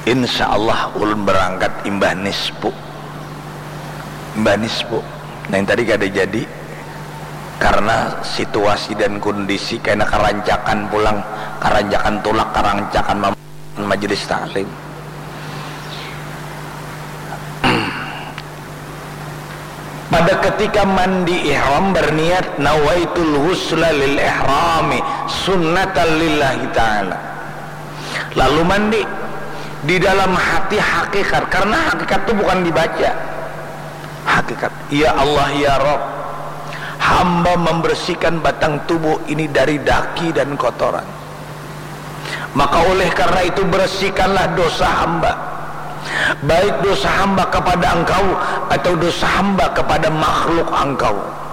insya Allah ulun berangkat imbah nispu. Nah yang tadi kada jadi karena situasi dan kondisi, karena kerancakan pulang, kerancakan tulak, kerancakan majelis taklim. Pada ketika mandi ihram berniat nawaitul husla lil ihrami sunnatan lillahi ta'ala, lalu mandi di dalam hati hakikat, karena hakikat itu bukan dibaca, hakikat ya Allah ya Rabb, hamba membersihkan batang tubuh ini dari daki dan kotoran, maka oleh karena itu bersihkanlah dosa hamba, baik dosa hamba kepada engkau atau dosa hamba kepada makhluk engkau,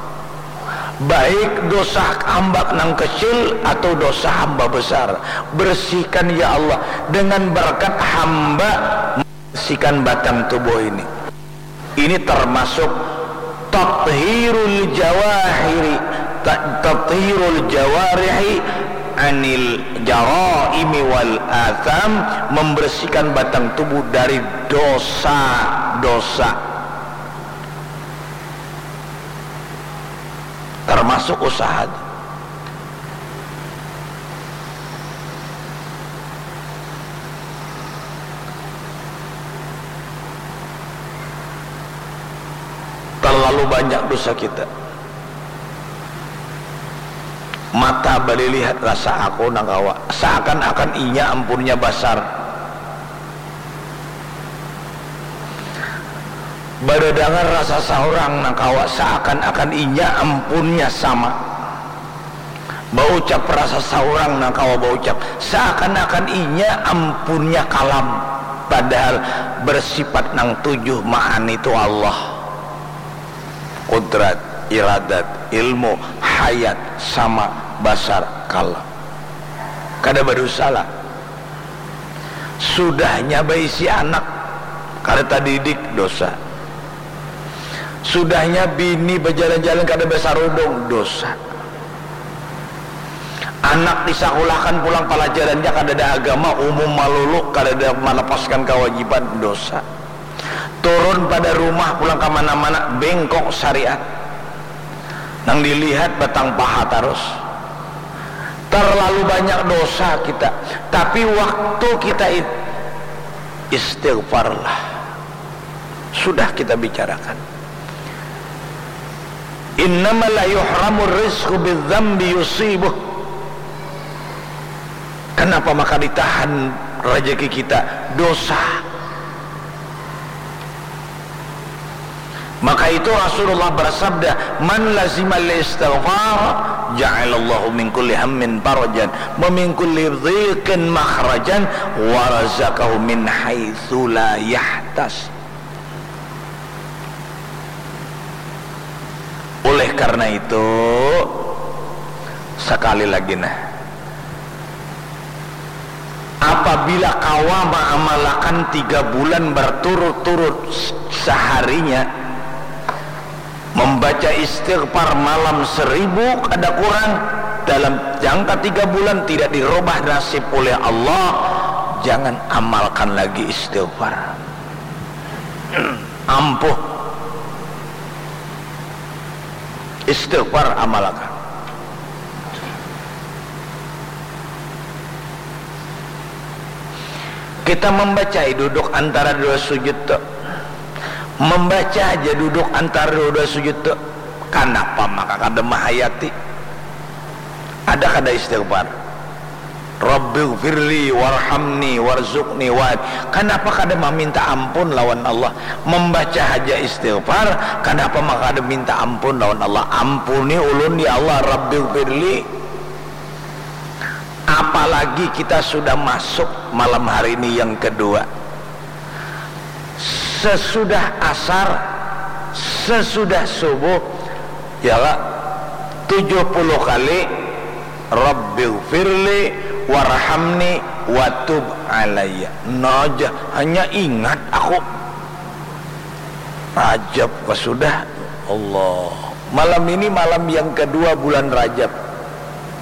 baik dosa hamba nang kecil atau dosa hamba besar, bersihkan ya Allah dengan berkat hamba bersihkan batang tubuh ini. Ini termasuk tathhirul jawarihi anil jaraimi wal atham, membersihkan batang tubuh dari dosa-dosa, termasuk usaha. Terlalu banyak dosa kita. Mata balik lihat rasa aku nangkawa, seakan-akan inya ampunnya basar. Baredangan rasa seorang nangkawa, seakan-akan inya ampunnya sama. Baucap rasa seorang nangkawa baucap, seakan-akan inya ampunnya kalam. Padahal bersifat nang tujuh ma'ani itu Allah. Qudrat, iradat, ilmu, hayat, sama, basar, kalam. Kada bersalah. Sudahnya bayi si anak kada tadidik dosa. Sudahnya bini berjalan-jalan kada besarudung dosa. Anak disakulahkan pulang pelajarannya kada ada agama umum maluluk, kada ada melepaskan kewajiban dosa. Turun pada rumah pulang ke mana-mana bengkok syariat, nang dilihat batang paha terus. Terlalu banyak dosa kita, tapi waktu kita istighfarlah. Sudah kita bicarakan, innama la yuhramur rizqu bidzambi yusibuh. Kenapa maka ditahan rezeki kita? Dosa. Maka itu Rasulullah bersabda, man lazimal istighfar ja'alallahu min kulli hammin farajan wa min kulli dhiqin makhrajan wa razaqahu min haitsu la yahtas. Oleh karena itu, sekali lagi apabila kau mengamalkan 3 bulan berturut-turut seharinya, membaca istighfar malam 1000 ada kurang, dalam jangka 3 bulan tidak dirubah nasib oleh Allah, jangan amalkan lagi istighfar. Ampuh. Istighfar amalkan. Kita membaca duduk antara 2 sujud tuh, membaca aja duduk antara 2 sujud tuh. Kenapa maka kada mahayati? Ada kada istighfar? Rabbighfirli warhamni warzuqni wa. Kenapa kada meminta ampun lawan Allah? Membaca aja istighfar, kenapa maka kada minta ampun lawan Allah? Ampuni ulun ya Allah, Rabbighfirli. Apalagi kita sudah masuk malam hari ini yang kedua, sesudah asar, sesudah subuh, ya 70 kali Rabbighfirli warhamni watub alayya. Naja, hanya ingat aku Rajab sudah Allah. Malam ini malam yang kedua bulan Rajab.